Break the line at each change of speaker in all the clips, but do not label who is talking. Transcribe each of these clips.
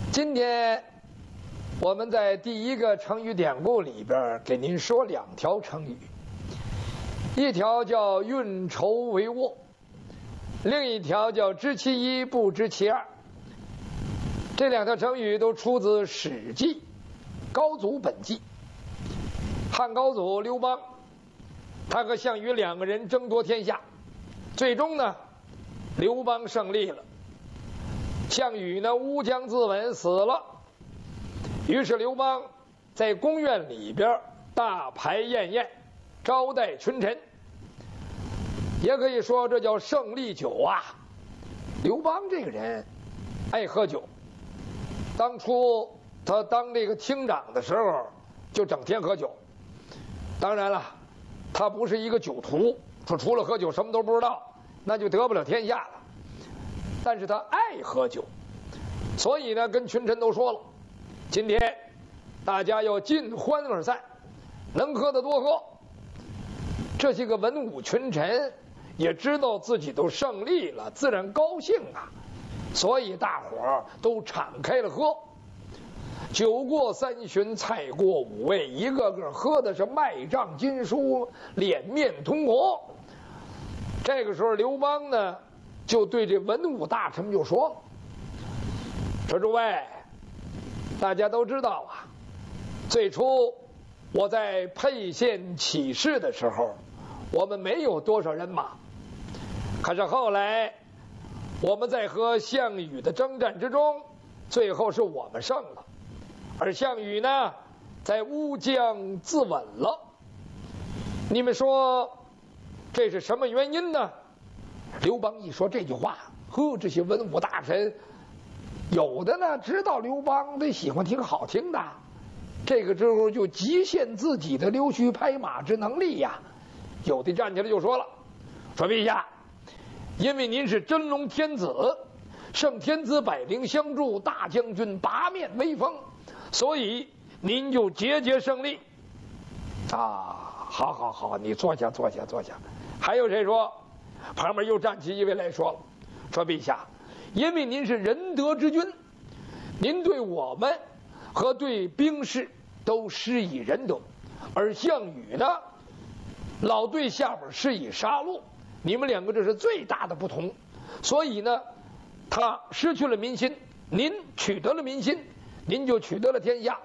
今天我们在第一个成语典故里边给您说2条成语，一条叫运筹帷幄，另一条叫知其一不知其二。这2条成语都出自《史记·高祖本纪》。汉高祖刘邦，他和项羽2个人争夺天下，最终呢，刘邦胜利了。项羽呢乌江自刎死了，于是刘邦在宫苑里边大排宴宴，招待群臣。也可以说这叫胜利酒啊。刘邦这个人爱喝酒，当初他当这个厅长的时候就整天喝酒。当然了，他不是一个酒徒，说除了喝酒什么都不知道，那就得不了天下了。但是他爱喝酒，所以呢跟群臣都说了，今天大家要尽欢而散，能喝的多喝。这些个文武群臣也知道自己都胜利了，自然高兴啊，所以大伙儿都敞开了喝。酒过3巡，菜过5味，一个个喝的是脉胀筋舒，脸面通红。这个时候刘邦呢就对这文武大臣就说了，说诸位，大家都知道啊，最初我在沛县起事的时候，我们没有多少人马，可是后来我们在和项羽的征战之中，最后是我们胜了，而项羽呢在乌江自刎了。你们说这是什么原因呢？刘邦一说这句话，这些文武大臣有的呢知道刘邦得喜欢听好听的，这个时候就极限自己的溜须拍马之能力呀。有的站起来就说了，说陛下，因为您是真龙天子，圣天子百灵相助，大将军八面威风，所以您就节节胜利啊！好，你坐下。还有谁说？旁边又站起一位来说了，说陛下，因为您是仁德之君，您对我们和对兵士都施以仁德，而项羽呢老对下边施以杀戮，你们2个这是最大的不同，所以呢他失去了民心，您取得了民心，您就取得了天下。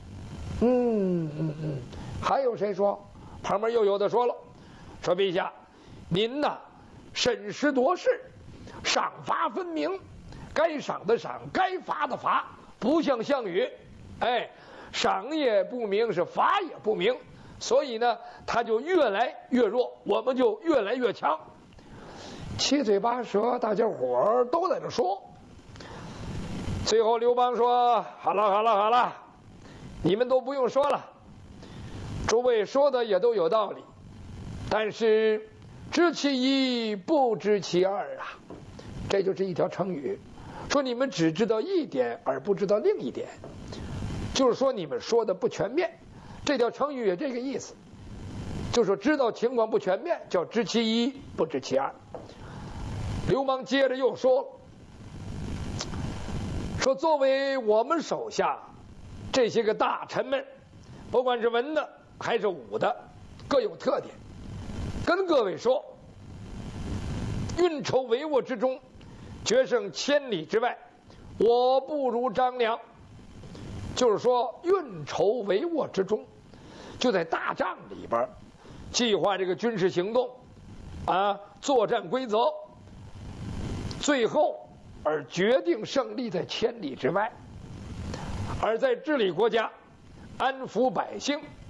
还有谁说？旁边又有的说了，说陛下，您呢审时度势，赏罚分明，该赏的赏，该罚的罚，不像项羽，赏也不明，是罚也不明，所以呢他就越来越弱，我们就越来越强。七嘴八舌，大家伙儿都在这说。最后刘邦说，好了，你们都不用说了，诸位说的也都有道理，但是知其一不知其二啊。这就是一条成语，说你们只知道一点而不知道另一点，就是说你们说的不全面。这条成语也这个意思，就是说知道情况不全面，叫知其一不知其二。刘邦接着又说，说作为我们手下这些个大臣们，不管是文的还是武的，各有特点，跟各位说，运筹帷幄之中，决胜千里之外，我不如张良。就是说运筹帷幄之中，就在大仗里边计划这个军事行动啊，作战规则，最后而决定胜利在千里之外。而在治理国家、安抚百姓、